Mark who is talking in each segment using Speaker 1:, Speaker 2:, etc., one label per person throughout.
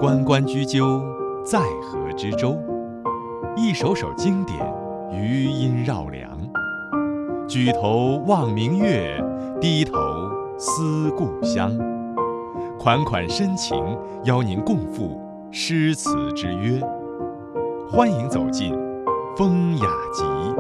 Speaker 1: 关关雎鸠，在河之洲。一首首经典，余音绕梁。举头望明月，低头思故乡。款款深情，邀您共赴诗词之约。欢迎走进风雅集。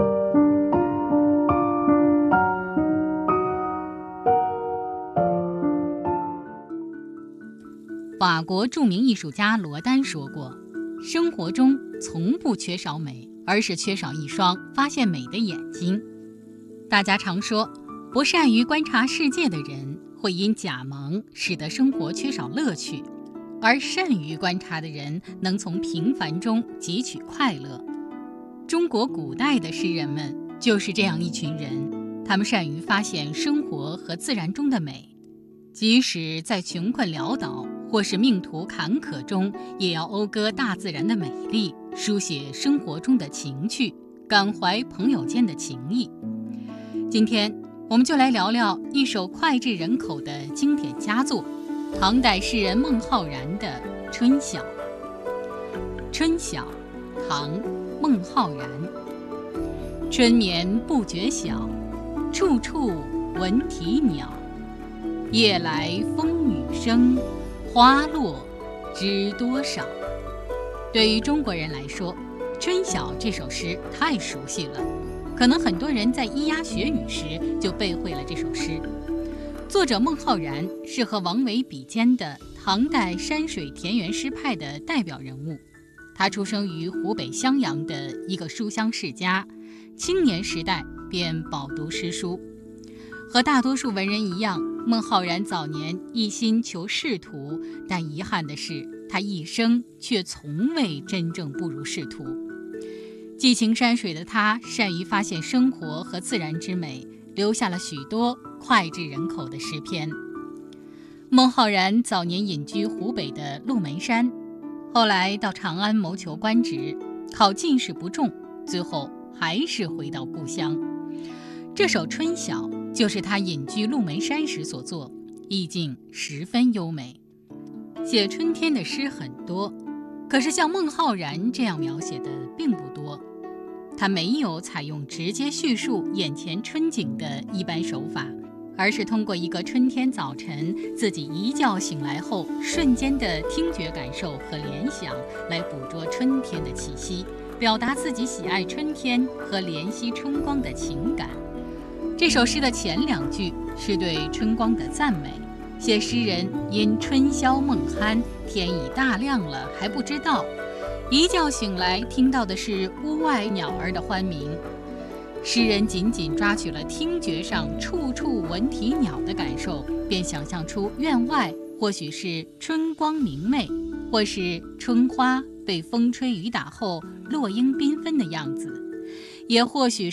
Speaker 2: 法国著名艺术家罗丹说过，生活中从不缺少美，而是缺少一双发现美的眼睛。大家常说，不善于观察世界的人会因假盲使得生活缺少乐趣，而善于观察的人能从平凡中汲取快乐。中国古代的诗人们就是这样一群人，他们善于发现生活和自然中的美，即使在穷困潦倒或是命途坎坷中，也要讴歌大自然的美丽，书写生活中的情趣，感怀朋友间的情谊。今天我们就来聊聊一首脍炙人口的经典佳作，唐代诗人孟浩然的《春晓》。春晓，唐，孟浩然。春眠不觉晓，处处闻啼鸟。夜来风雨声，花落知多少。对于中国人来说，《春晓》这首诗太熟悉了，可能很多人在咿呀学语时就背会了这首诗。作者孟浩然是和王维比肩的唐代山水田园诗派的代表人物。他出生于湖北襄阳的一个书香世家，青年时代便饱读诗书。和大多数文人一样，孟浩然早年一心求仕途，但遗憾的是，他一生却从未真正步入仕途。寄情山水的他，善于发现生活和自然之美，留下了许多脍炙人口的诗篇。孟浩然早年隐居湖北的鹿门山，后来到长安谋求官职，考进士不中，最后还是回到故乡。这首《春晓》就是他隐居鹿门山时所作，意境十分优美。写春天的诗很多，可是像孟浩然这样描写的并不多。他没有采用直接叙述眼前春景的一般手法，而是通过一个春天早晨自己一觉醒来后瞬间的听觉感受和联想，来捕捉春天的气息，表达自己喜爱春天和怜惜春光的情感。这首诗的前两句是对春光的赞美，写诗人因春宵梦酣，天已大亮了还不知道，一觉醒来听到的是屋外鸟儿的欢鸣。诗人仅仅抓取了听觉上处处闻啼鸟的感受，便想象出院外或许是春光明媚，或是春花被风吹雨打后落英缤纷的样子，也或许